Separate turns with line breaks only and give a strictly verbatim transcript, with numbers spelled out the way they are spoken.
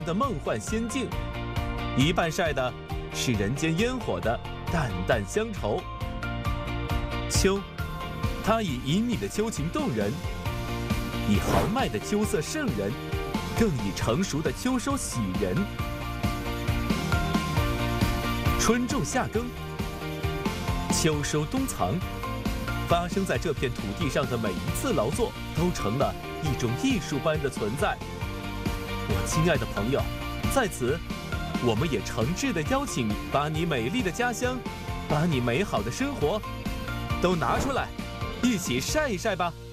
的梦幻仙境，一半晒的是人间烟火的淡淡乡愁。秋，它以旖旎的秋情动人，以豪迈的秋色胜人，更以成熟的秋收喜人。春种夏耕，秋收冬藏，发生在这片土地上的每一次劳作，都成了一种艺术般的存在。我亲爱的朋友，在此，我们也诚挚地邀请你，把你美丽的家乡，把你美好的生活，都拿出来，一起晒一晒吧。